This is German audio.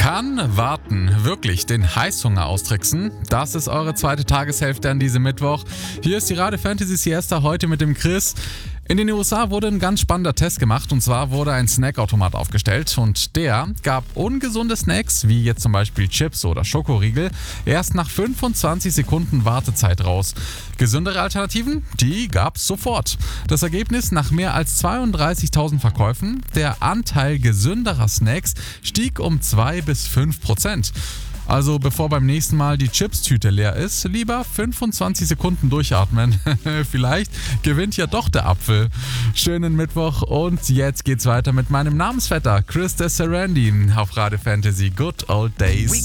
Kann Warten wirklich den Heißhunger austricksen? Das ist eure zweite Tageshälfte an diesem Mittwoch. Hier ist die Radio Fantasy Siesta heute mit dem Chris. In den USA wurde ein ganz spannender Test gemacht, und zwar wurde ein Snackautomat aufgestellt und der gab ungesunde Snacks, wie jetzt zum Beispiel Chips oder Schokoriegel, erst nach 25 Sekunden Wartezeit raus. Gesündere Alternativen, die gab's sofort. Das Ergebnis: nach mehr als 32.000 Verkäufen, der Anteil gesünderer Snacks stieg um 2-5%. Also bevor beim nächsten Mal die Chips-Tüte leer ist, lieber 25 Sekunden durchatmen. Vielleicht gewinnt ja doch der Apfel. Schönen Mittwoch und jetzt geht's weiter mit meinem Namensvetter Chris Desserandi auf Radio Fantasy Good Old Days.